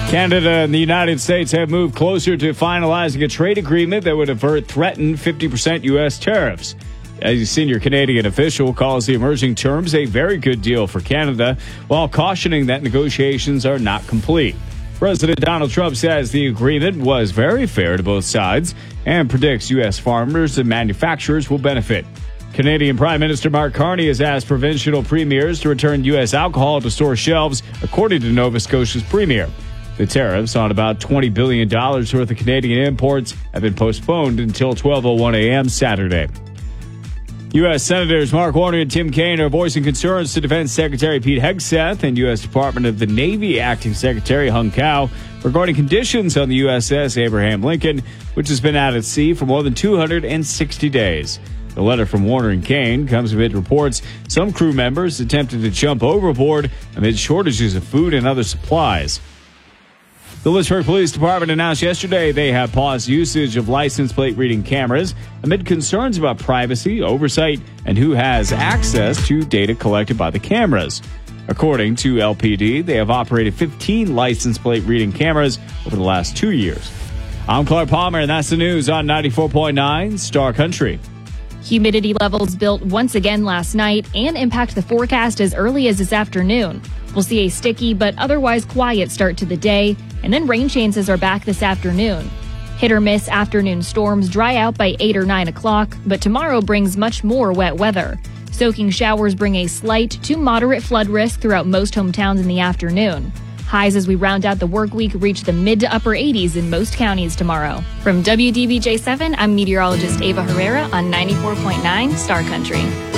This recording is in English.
Canada and the United States have moved closer to finalizing a trade agreement that would avert threatened 50% U.S. tariffs. A senior Canadian official calls the emerging terms a very good deal for Canada, while cautioning that negotiations are not complete. President Donald Trump says the agreement was very fair to both sides and predicts U.S. farmers and manufacturers will benefit. Canadian Prime Minister Mark Carney has asked provincial premiers to return U.S. alcohol to store shelves, according to Nova Scotia's premier. The tariffs on about $20 billion worth of Canadian imports have been postponed until 12:01 a.m. Saturday. U.S. Senators Mark Warner and Tim Kaine are voicing concerns to Defense Secretary Pete Hegseth and U.S. Department of the Navy Acting Secretary Hung Cao regarding conditions on the USS Abraham Lincoln, which has been out at sea for more than 260 days. The letter from Warner and Kaine comes amid reports some crew members attempted to jump overboard amid shortages of food and other supplies. The Lynchburg Police Department announced yesterday they have paused usage of license plate reading cameras amid concerns about privacy, oversight, and who has access to data collected by the cameras. According to LPD, they have operated 15 license plate reading cameras over the last 2 years. I'm Clark Palmer, and that's the news on 94.9 Star Country. Humidity levels built once again last night and impact the forecast as early as this afternoon. We'll see a sticky but otherwise quiet start to the day, and then rain chances are back this afternoon. Hit or miss afternoon storms dry out by 8 or 9 o'clock, but tomorrow brings much more wet weather. Soaking showers bring a slight to moderate flood risk throughout most hometowns in the afternoon. Highs as we round out the work week reach the mid to upper 80s in most counties tomorrow. From WDBJ7, I'm meteorologist Ava Herrera on 94.9 Star Country.